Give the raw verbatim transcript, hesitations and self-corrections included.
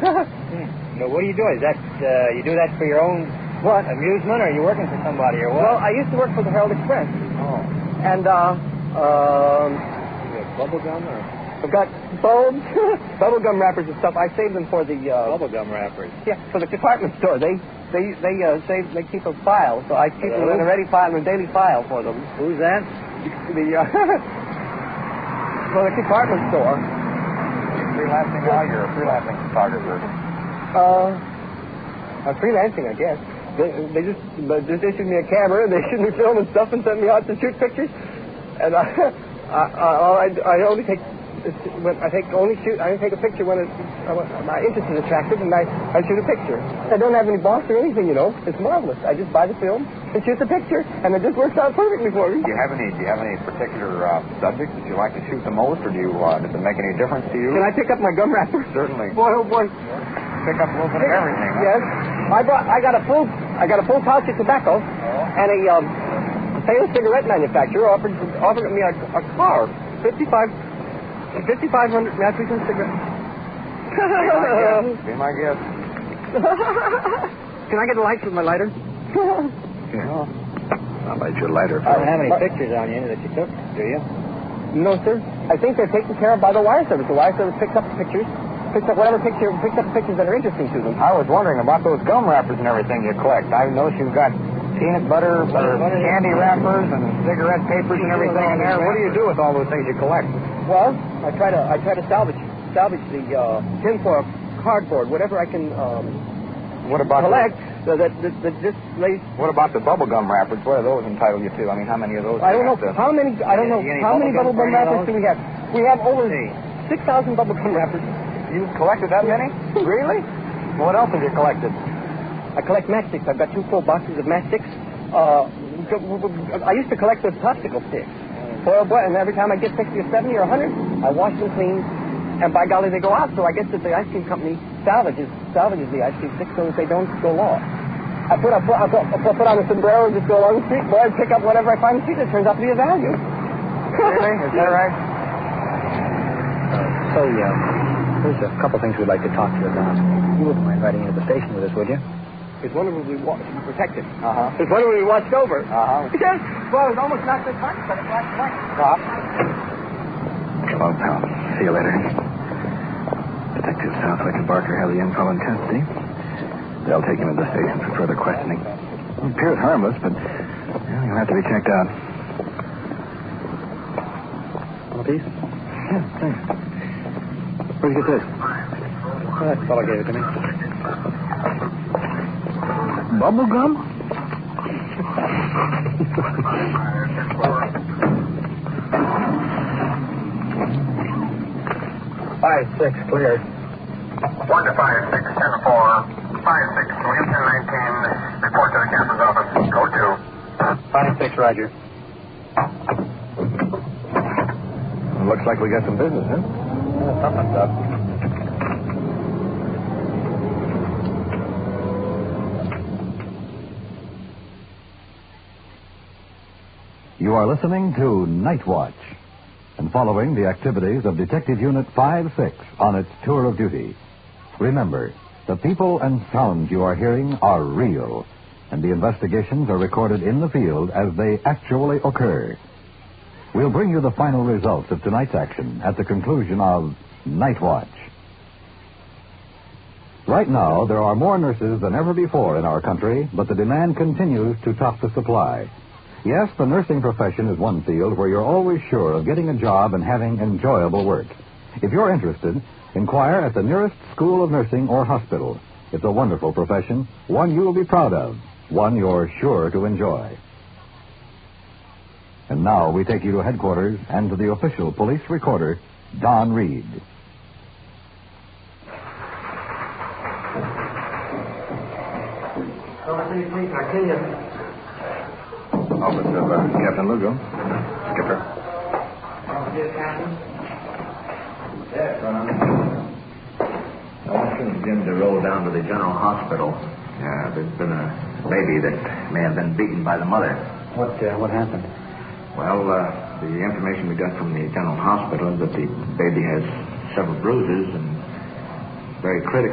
hmm. Now, what do you do? Is that, uh, you do that for your own what? amusement, or are you working for somebody, or what? Well, I used to work for the Herald Express. Oh. And, uh, um... bubble gum, or? I've got bulbs, bubble gum wrappers and stuff. I save them for the, uh... Bubble gum wrappers? Yeah, for the department store. They, they, they, uh, save, they keep a file, so I keep them in a ready file, in a daily file for them. Who's that? The, uh... for the department store. You're freelancing now? You're a freelancing photographer? Uh... I'm freelancing, I guess. They, they just but just issued me a camera, and they issued me film and stuff, and sent me out to shoot pictures. And I, I, I, I only take, when I take only shoot. I only take a picture when it's, uh, my interest is attracted, and I, I shoot a picture. I don't have any boss or anything, you know. It's marvelous. I just buy the film and shoot the picture, and it just works out perfectly for me. Do you have any? Do you have any particular uh, subjects that you like to shoot the most, or do you? Uh, does it make any difference to you? Can I pick up my gum wrapper? Certainly. Boy, oh boy. Pick up a little bit of everything. Huh? Yes. I brought. I got a full. I got a full pouch of tobacco, oh. and a um, famous cigarette manufacturer offered offered me a, a car, fifty-five, fifty-five hundred African cigarettes. Be my guest. Can I get a light with my lighter? Yeah. I'll light your lighter. I don't have any pictures on you that you took, do you? No, sir. I think they're taken care of by the wire service. The wire service picks up the pictures. Picks up whatever picture, picks up pictures that are interesting to them. I was wondering about those gum wrappers and everything you collect. I noticed you've got peanut butter, butter, butter candy wrappers, and cigarette papers and everything in there. What do you do with all those things you collect? Well, I try to I try to salvage salvage the uh, tinfoil, cardboard, whatever I can um, what about collect. The, so that, that, that this lays. What about the bubble gum wrappers? What are those entitled you to? I mean, how many of those? I don't know to... how many. I don't know any how many bubble gum wrappers do we have? We have over six thousand bubble gum wrappers. You've collected that many? Really? What else have you collected? I collect matchsticks. I've got two full boxes of matchsticks. Uh, I used to collect those popsicle sticks. Boy, boy, and every time I get sixty or seventy or a hundred, I wash them clean, and by golly, they go out. So I guess that the ice cream company salvages salvages the ice cream sticks so that they don't go off. I put, I put, I put, I put on a sombrero and just go along the street, boy, and pick up whatever I find in the street that turns out to be of value. Really? Is that right? Uh, so, yeah. There's a couple things we'd like to talk to you about. You wouldn't mind riding into the station with us, would you? It's wonderful to be wa- protected. Uh-huh. It's wonderful to be watched over. Uh-huh. Yes. Well, it was almost not this much, but it was like. Stop. Hello, pal. See you later. Detective Southwick and Barker have the info in custody. They'll take him to the station for further questioning. It appears harmless, but well, you'll have to be checked out. Want a piece? Yeah, thanks. Where'd you get this? Well, that fellow gave it to me. Bubble gum? Five, six, cleared. One to five, six, ten, four. Five, six, Williamson, nineteen. Report to the captain's office. Go to. Five, six, Roger. Looks like we got some business, huh? Yeah, something's up. You are listening to Night Watch and following the activities of Detective Unit five six on its tour of duty. Remember, the people and sounds you are hearing are real, and the investigations are recorded in the field as they actually occur. We'll bring you the final results of tonight's action at the conclusion of Night Watch. Right now, there are more nurses than ever before in our country, but the demand continues to top the supply. Yes, the nursing profession is one field where you're always sure of getting a job and having enjoyable work. If you're interested, inquire at the nearest school of nursing or hospital. It's a wonderful profession, one you'll be proud of, one you're sure to enjoy. And now we take you to headquarters and to the official police recorder, Don Reed. Office of uh, Captain Lugo. Skipper. Yes, I want you and Jim to roll down to the general hospital. Yeah, there's been a baby that may have been beaten by the mother. What, uh, what happened? Well, uh, the information we got from the general hospital is that the baby has several bruises and very critical.